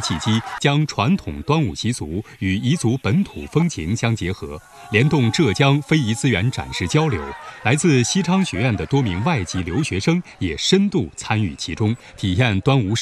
契机，将传统端午习俗与彝族本土风情相结合，联动浙江非遗资源展示交流。来自西昌学院的多名外籍留学生也深度参与其中，体验端午